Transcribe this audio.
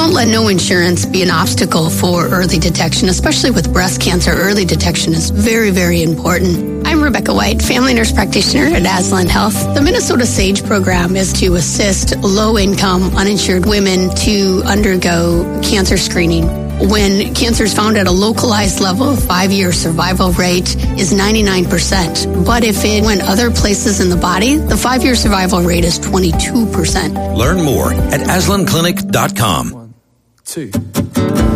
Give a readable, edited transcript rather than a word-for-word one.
Don't let no insurance be an obstacle for early detection, especially with breast cancer. Early detection is very, very important. I'm Rebecca White, family nurse practitioner at Aslan Health. The Minnesota SAGE program is to assist low-income, uninsured women to undergo cancer screening. When cancer is found at a localized level, 5-year survival rate is 99%. But if it went other places in the body, the 5-year survival rate is 22%. Learn more at aslanclinic.com. 1, 2